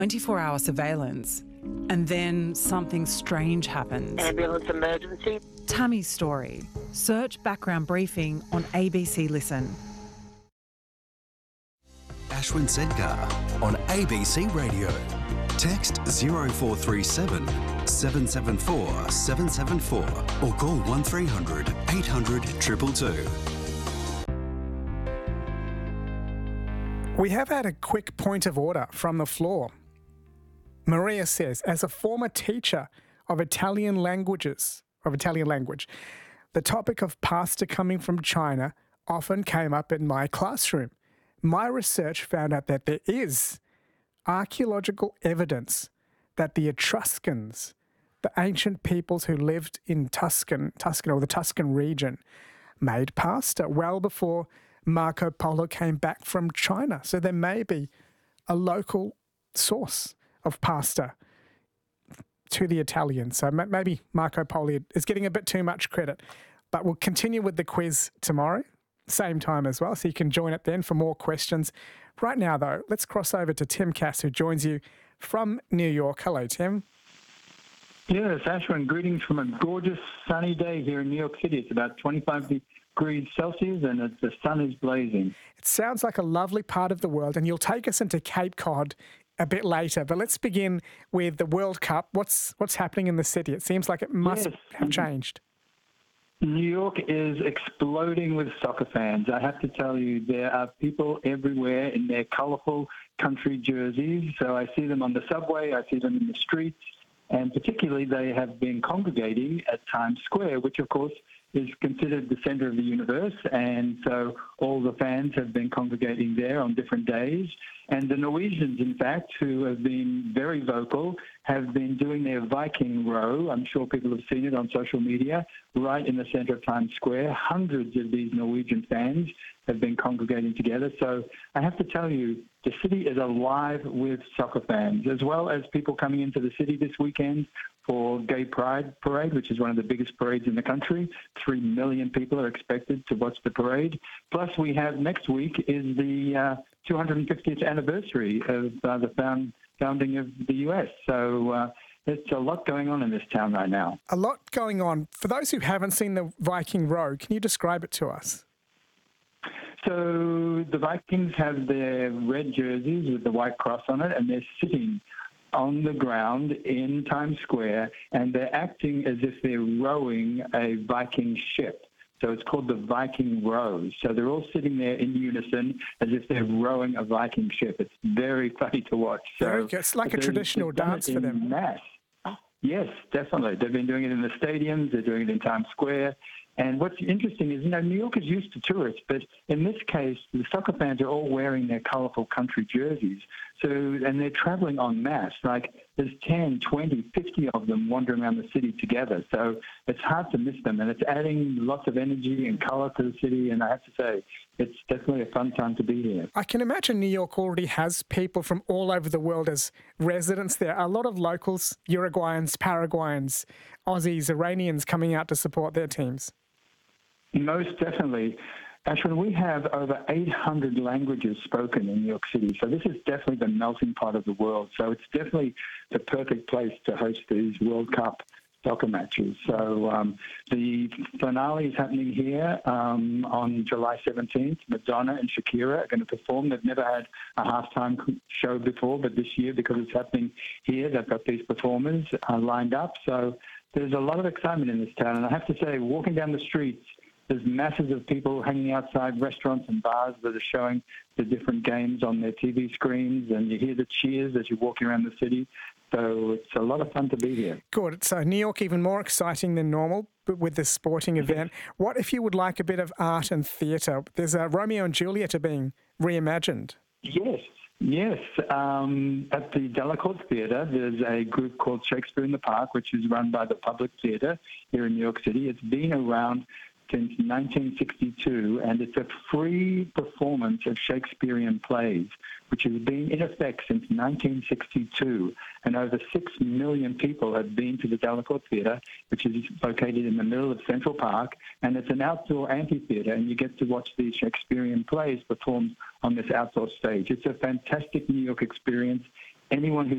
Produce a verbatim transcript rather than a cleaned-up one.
twenty-four hour surveillance, and then something strange happens. Ambulance emergency. Tammy's story. Search background briefing on A B C Listen. Ashwin Sedkar on A B C Radio. Text zero four three seven, seven seven four, seven seven four or call one three hundred, eight hundred, two two two. We have had a quick point of order from the floor. Maria says, as a former teacher of Italian languages, of Italian language, the topic of pasta coming from China often came up in my classroom. My research found out that there is archaeological evidence that the Etruscans, the ancient peoples who lived in Tuscan, Tuscan or the Tuscan region, made pasta well before Marco Polo came back from China. So there may be a local source of pasta to the Italians. So maybe Marco Polo is getting a bit too much credit. But we'll continue with the quiz tomorrow, same time as well, so you can join it then for more questions. Right now, though, let's cross over to Tim Cass, who joins you from New York. Hello, Tim. Yes, Ashwin, greetings from a gorgeous sunny day here in New York City. It's about twenty-five degrees Celsius and it's, the sun is blazing. It sounds like a lovely part of the world, and you'll take us into Cape Cod a bit later. But let's begin with the World Cup. What's what's happening in the city? It seems like it must yes. have changed. New York is exploding with soccer fans. I have to tell you, there are people everywhere in their colourful country jerseys. So I see them on the subway, I see them in the streets, and particularly they have been congregating at Times Square, which of course is considered the centre of the universe, and so all the fans have been congregating there on different days. And the Norwegians, in fact, who have been very vocal, have been doing their Viking row. I'm sure people have seen it on social media, right in the centre of Times Square. Hundreds of these Norwegian fans have been congregating together. So I have to tell you, the city is alive with soccer fans, as well as people coming into the city this weekend for Gay Pride Parade, which is one of the biggest parades in the country. Three million people are expected to watch the parade. Plus, we have next week is the uh, two hundred fiftieth anniversary of uh, the found, founding of the U S. So uh, there's a lot going on in this town right now. A lot going on. For those who haven't seen the Viking Row, can you describe it to us? So the Vikings have their red jerseys with the white cross on it, and they're sitting on the ground in Times Square, and they're acting as if they're rowing a Viking ship. So it's called the Viking Row. So they're all sitting there in unison as if they're rowing a Viking ship. It's very funny to watch. So very good. It's like a traditional dance for them. Mass. Yes, definitely. They've been doing it in the stadiums. They're doing it in Times Square. And what's interesting is, you know, New York is used to tourists, but in this case, the soccer fans are all wearing their colourful country jerseys. So, and they're travelling en masse. Like, there's ten, twenty, fifty of them wandering around the city together. So it's hard to miss them, and it's adding lots of energy and colour to the city. And I have to say, it's definitely a fun time to be here. I can imagine New York already has people from all over the world as residents there. A lot of locals, Uruguayans, Paraguayans, Aussies, Iranians coming out to support their teams. Most definitely. Ashwin, we have over eight hundred languages spoken in New York City, so this is definitely the melting pot of the world. So it's definitely the perfect place to host these World Cup soccer matches. So um, the finale is happening here um, on July seventeenth. Madonna and Shakira are going to perform. They've never had a halftime show before, but this year, because it's happening here, they've got these performers uh, lined up. So there's a lot of excitement in this town. And I have to say, walking down the streets, there's masses of people hanging outside restaurants and bars that are showing the different games on their T V screens, and you hear the cheers as you're walking around the city. So it's a lot of fun to be here. Good. So New York even more exciting than normal with this sporting event. What if you would like a bit of art and theatre? There's a Romeo and Juliet are being reimagined. Yes. Yes. Um, at the Delacorte Theatre, there's a group called Shakespeare in the Park, which is run by the Public Theatre here in New York City. It's been around since nineteen sixty-two, and it's a free performance of Shakespearean plays, which has been in effect since nineteen sixty-two. And over six million people have been to the Delacorte Theatre, which is located in the middle of Central Park, and it's an outdoor amphitheatre, and you get to watch these Shakespearean plays performed on this outdoor stage. It's a fantastic New York experience. anyone who